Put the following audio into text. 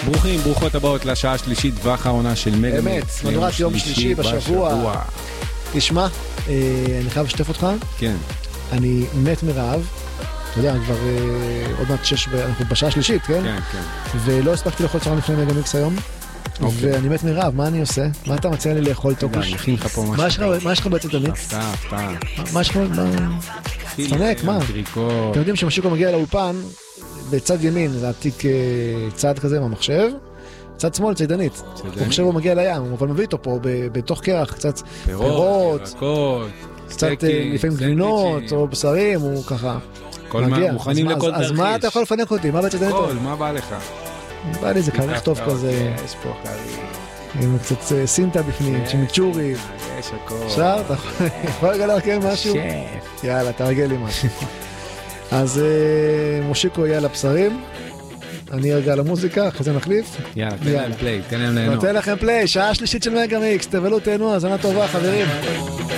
ברוכים, ברוכות הבאות לשעה השלישית, טווח העונה של מגה באמת, מנורת יום שלישי בשבוע. תשמע, אני חייב לשתף אותך. כן. אני מת מרעב. אתה יודע, כבר עוד מעט 6, אנחנו בשעה השלישית, כן? כן, כן. ולא הספקתי לאכול צהריים לפני מגה מיקס היום. ואני מת מרעב, מה אני עושה? מה אתה מציע לי לאכול טוקוש? אני אכין לך פה משהו. מה יש לך בעצם תמיד? הפתעה. מה יש לך? צונק, מה? אתם יודעים שמשיקו מגיע לאולפן, בצד ימין זה עתיק צד כזה מהמחשב, צד שמאל צידנית. הוא חושב הוא מגיע לים, אבל מביא אותו פה בתוך קרח, קצת פירות, ירקות, קצת לפעמים גבינות או בשרים, הוא ככה מגיע. מוכנים לכל תרחיש. אז מה אתה יכול לפנק אותי? מה בצד ימין? מה בא לך? בא לי איזה כריך טוב כזה. יש פה כריך. עם קצת סינטה בפנים, צ'ימיצ'ורי. יש הכל. אפשר? אתה יכול רגע להרכל משהו? שף. יאללה, תרגל לי משהו. אז מושיקו יהיה לבשרים, אני ארגע למוזיקה, אחרי זה נחליף. יאללה, תן להם פליי, תן להם ליהנות. נותן לכם פליי, שעה שלישית של מגה מיקס, תבלו, תהנו, האזנה טובה חברים.